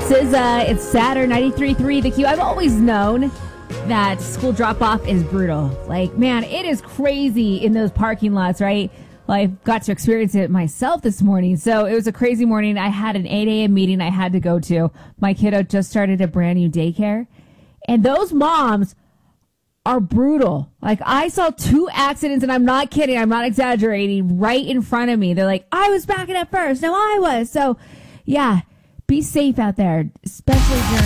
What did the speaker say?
SZA, it's Saturn 93.3 The Q. I've always known that school drop-off is brutal. Like, man, it is crazy in those parking lots, right? Well, I got to experience it myself this morning. So it was a crazy morning. I had an 8 a.m. meeting I had to go to. My kiddo just started a brand new daycare. And those moms are brutal. Like, I saw 2 accidents, and I'm not kidding. I'm not exaggerating, right in front of me. They're like, I was backing up first. No, I was. So, yeah, be safe out there, especially during